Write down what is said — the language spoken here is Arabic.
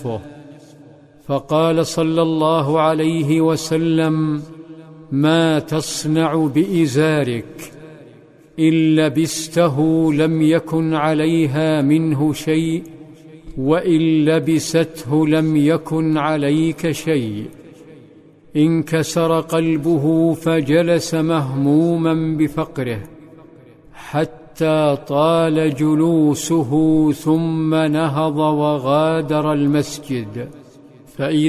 فقال صلى الله عليه وسلم: ما تصنع بإزارك؟ إن لبسته لم يكن عليها منه شيء، وإن لبسته لم يكن عليك شيء. انكسر قلبه فجلس مهموما بفقره حتى طال جلوسه، ثم نهض وغادر المسجد. فإذا